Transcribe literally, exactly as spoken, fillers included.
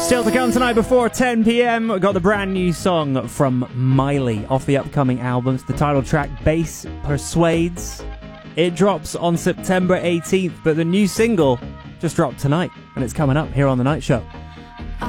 Still to come tonight before ten p.m. We've got the brand new song from Miley off the upcoming albums. The title track, Bass Persuades. It drops on September eighteenth, but the new single just dropped tonight, and it's coming up here on The Night Show.